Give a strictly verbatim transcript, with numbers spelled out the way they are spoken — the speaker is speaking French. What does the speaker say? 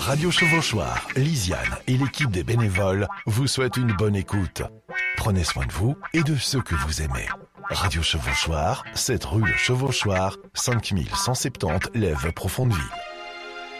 Radio Chevauchoir, Lisiane et l'équipe des bénévoles vous souhaitent une bonne écoute. Prenez soin de vous et de ceux que vous aimez. Radio Chevauchoir, sept rue Le Chevauchoir, cinq mille cent soixante-dix Lèves Profondeville.